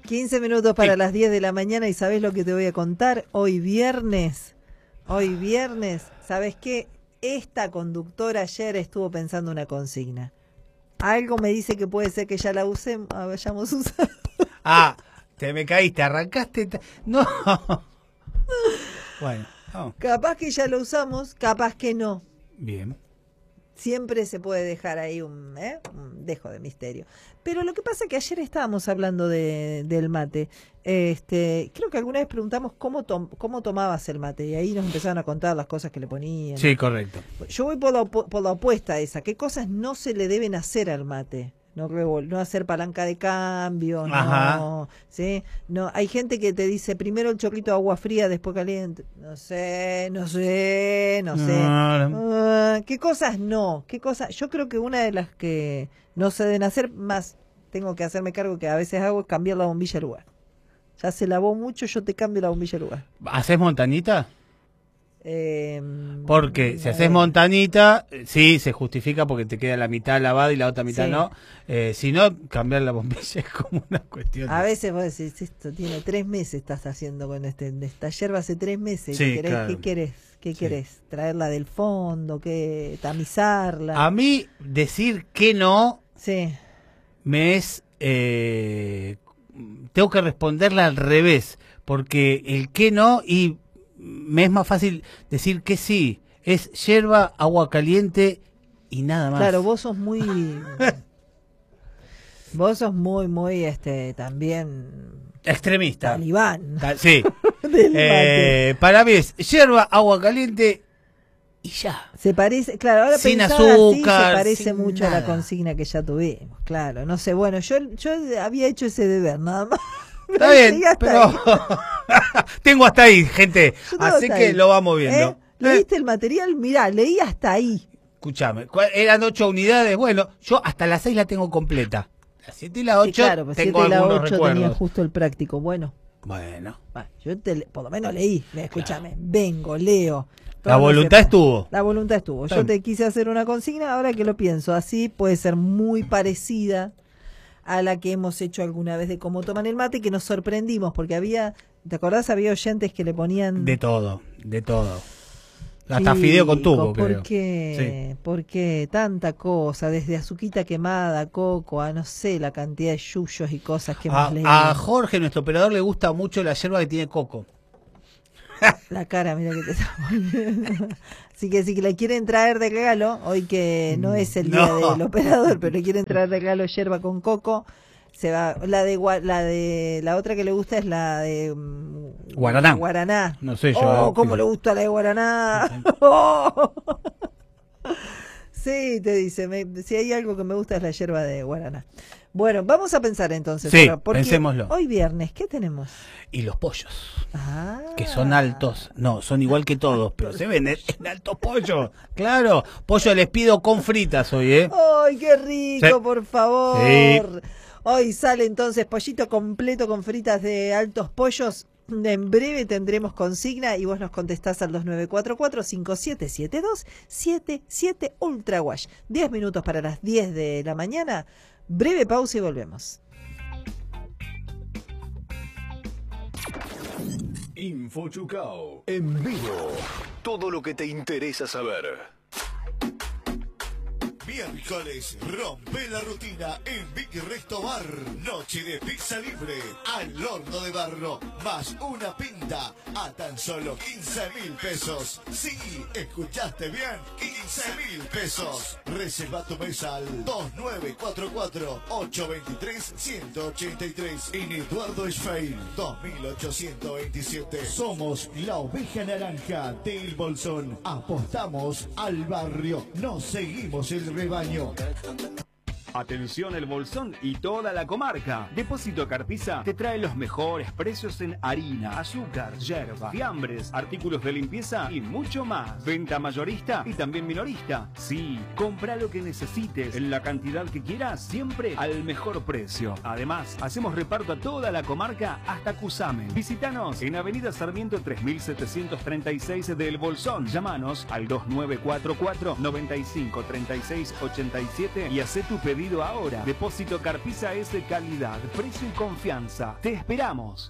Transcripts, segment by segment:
15 minutos para las 10 de la mañana y ¿sabés lo que te voy a contar? Hoy viernes, ¿sabés qué? Esta conductora ayer estuvo pensando una consigna. Algo me dice que puede ser que ya la hayamos usado. Ah, te me caíste, arrancaste. No. Bueno, no. Capaz que ya lo usamos, capaz que no. Bien. Siempre se puede dejar ahí un dejo de misterio. Pero lo que pasa es que ayer estábamos hablando del mate. Creo que alguna vez preguntamos cómo tomabas el mate y ahí nos empezaron a contar las cosas que le ponían. Sí, correcto. Yo voy por la opuesta a esa. ¿Qué cosas no se le deben hacer al mate? No hacer palanca de cambio, no, ¿sí? No, hay gente que te dice primero el chorrito de agua fría, después caliente. No sé. ¿Qué cosas no? ¿Qué cosas? Yo creo que una de las que no se deben hacer, más tengo que hacerme cargo que a veces hago, es cambiar la bombilla de lugar. Ya se lavó mucho, yo te cambio la bombilla de lugar. ¿Haces montañita? Porque si haces montañita, sí, se justifica porque te queda la mitad lavada y la otra mitad no. Si no, cambiar la bombilla es como una cuestión. A veces vos decís, esto tiene 3 meses, estás haciendo con esta yerba hace 3 meses. Sí, ¿Qué querés? ¿Qué querés? ¿Traerla del fondo? ¿Tamizarla? A mí decir que no me es... tengo que responderla al revés, porque el que no y... me es más fácil decir que sí. Es yerba, agua caliente y nada más. Claro, vos sos muy también extremista. Talibán. Sí. Para mí es yerba, agua caliente y ya. Se parece, claro, ahora sin azúcar, así, se parece sin mucho nada. a la consigna que ya tuvimos. Claro, no sé, bueno, yo había hecho ese deber, nada más. Está bien, pero tengo hasta ahí, gente. Así que ahí lo vamos viendo. ¿Leíste el material? Mirá, leí hasta ahí. Escuchame, eran 8 unidades. Bueno, yo hasta las 6 la tengo completa. Las 7 y las 8 claro, pues tengo 7 y las algunos 8 recuerdos. tenía justo el práctico. Bueno, yo por lo menos leí. Escúchame, vengo, leo. La voluntad estuvo. La voluntad estuvo. Yo te quise hacer una consigna, ahora que lo pienso, así puede ser muy parecida a la que hemos hecho alguna vez de cómo toman el mate, que nos sorprendimos, porque ¿te acordás? Había oyentes que le ponían... De todo. Hasta fideo con tubo, creo. ¿Por qué tanta cosa? Desde azuquita quemada, coco, a no sé, la cantidad de yuyos y cosas que hemos leído. A Jorge, nuestro operador, le gusta mucho la yerba que tiene coco. La cara, mira que te está poniendo. Así que si le quieren traer de regalo, hoy que no es el día del operador, pero le quieren traer de regalo yerba con coco, se va. La otra que le gusta es la de Guaraná. No sé yo. ¿Cómo le gusta la de Guaraná? Sí, te dice, si hay algo que me gusta es la yerba de Guaraná. Bueno, vamos a pensar entonces. Sí, porque pensémoslo. Hoy viernes, ¿qué tenemos? Y los pollos, que son altos. No, son igual que todos, pero se ven en altos pollos. Claro, pollo les pido con fritas hoy, ¡Ay, qué rico, por favor! Sí. Hoy sale entonces pollito completo con fritas de altos pollos. En breve tendremos consigna y vos nos contestás al 2944-5772-77 Ultra Wash. 10 minutos para las 10 de la mañana. Breve pausa y volvemos. Info Chucao en vivo. Todo lo que te interesa saber. Miércoles, rompe la rutina en Big Resto Bar. Noche de pizza libre al horno de barro, más una pinta a tan solo 15.000 pesos. Sí, escuchaste bien, 15.000 pesos. Reserva tu mesa al 2944-823-183 en Eduardo Schwein, 2827. Somos la oveja naranja del Bolsón. Apostamos al barrio, nos seguimos el rebaño. Atención El Bolsón y toda la comarca. Depósito Carpiza te trae los mejores precios en harina, azúcar, yerba, fiambres, artículos de limpieza y mucho más. Venta mayorista y también minorista. Sí, compra lo que necesites en la cantidad que quieras, siempre al mejor precio. Además, hacemos reparto a toda la comarca hasta Cusamen. Visítanos en Avenida Sarmiento 3736 de El Bolsón. Llámanos al 2944 95 36 87 y hacé tu pedido pedido ahora. Depósito Carpiza es de calidad, precio y confianza. ¡Te esperamos!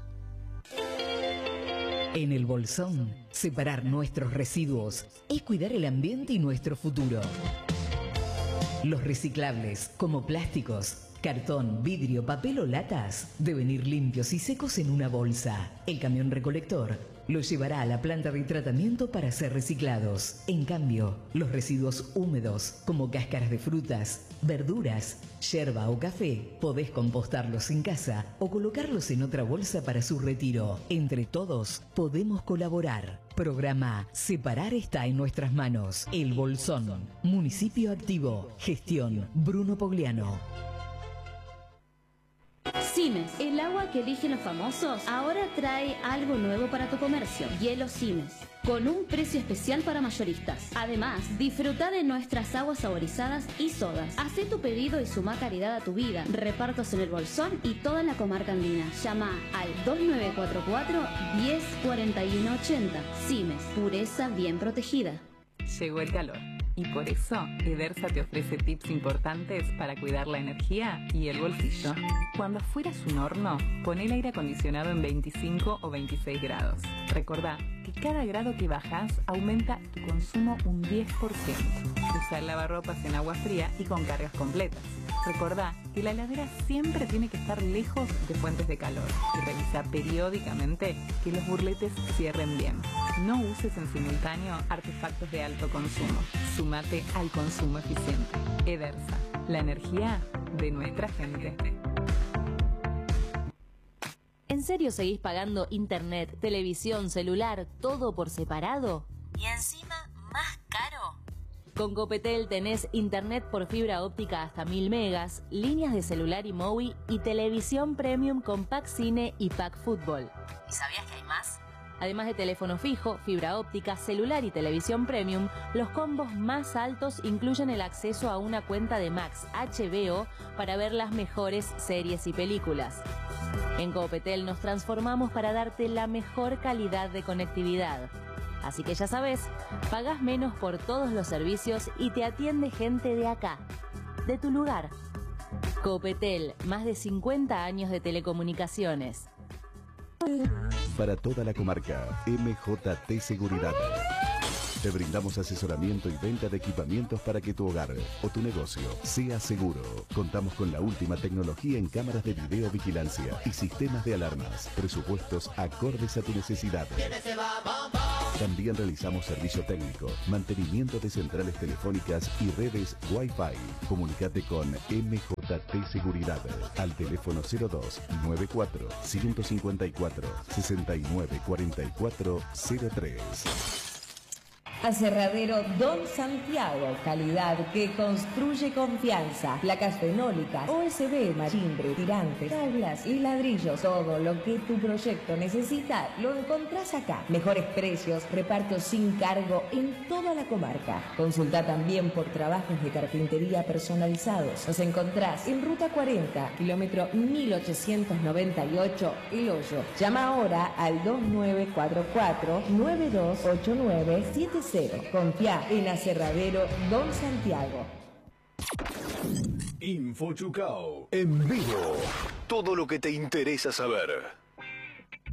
En el Bolsón, separar nuestros residuos es cuidar el ambiente y nuestro futuro. Los reciclables, como plásticos, cartón, vidrio, papel o latas, deben ir limpios y secos en una bolsa. El camión recolector los llevará a la planta de tratamiento para ser reciclados. En cambio, los residuos húmedos, como cáscaras de frutas, verduras, yerba o café, podés compostarlos en casa o colocarlos en otra bolsa para su retiro. Entre todos, podemos colaborar. Programa Separar está en nuestras manos. El Bolsón. Municipio activo. Gestión Bruno Pogliano. Simes, el agua que eligen los famosos, ahora trae algo nuevo para tu comercio. Hielo Simes, con un precio especial para mayoristas. Además, disfruta de nuestras aguas saborizadas y sodas. Hacé tu pedido y suma calidad a tu vida. Repartos en el Bolsón y toda la comarca andina. Llama al 2944-104180. Simes, pureza bien protegida. Llegó el calor. Y por eso, Edersa te ofrece tips importantes para cuidar la energía y el bolsillo. Cuando afuera es un horno, pon el aire acondicionado en 25 o 26 grados. Recordá que cada grado que bajas aumenta tu consumo un 10%. Usa el lavarropas en agua fría y con cargas completas. Recordá que la heladera siempre tiene que estar lejos de fuentes de calor y revisa periódicamente que los burletes cierren bien. No uses en simultáneo artefactos de alto consumo. Sumate al consumo eficiente. Edersa, la energía de nuestra gente. ¿En serio seguís pagando internet, televisión, celular, todo por separado? ¿Y encima más caro? Con Copetel tenés internet por fibra óptica hasta 1000 megas, líneas de celular y móvil y televisión premium con pack cine y pack fútbol. ¿Y sabías que hay más? Además de teléfono fijo, fibra óptica, celular y televisión premium, los combos más altos incluyen el acceso a una cuenta de Max HBO para ver las mejores series y películas. En Copetel nos transformamos para darte la mejor calidad de conectividad. Así que ya sabes, pagás menos por todos los servicios y te atiende gente de acá, de tu lugar. Copetel, más de 50 años de telecomunicaciones. Para toda la comarca, MJT Seguridad. Te brindamos asesoramiento y venta de equipamientos para que tu hogar o tu negocio sea seguro. Contamos con la última tecnología en cámaras de videovigilancia y sistemas de alarmas. Presupuestos acordes a tu necesidad. También realizamos servicio técnico, mantenimiento de centrales telefónicas y redes Wi-Fi. Comunicate con MJT Seguridad al teléfono 02 94 154 69 44 03. Aserradero Don Santiago, calidad que construye confianza. Placas fenólicas, OSB, marimbre, tirantes, tablas y ladrillos. Todo lo que tu proyecto necesita lo encontrás acá. Mejores precios, reparto sin cargo en toda la comarca. Consulta también por trabajos de carpintería personalizados. Nos encontrás en Ruta 40, kilómetro 1898, El Hoyo. Llama ahora al 2944-928970. Confía en Aserradero Don Santiago. Info Chucao en vivo. Todo lo que te interesa saber.